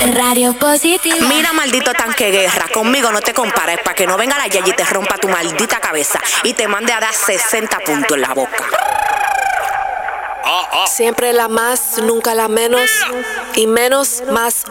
Radio Positivo. Mira, maldito tanque guerra, conmigo no te compares, para que no venga la Yayi y te rompa tu maldita cabeza y te mande a dar 60 puntos en la boca. Siempre la más, nunca la menos, y menos más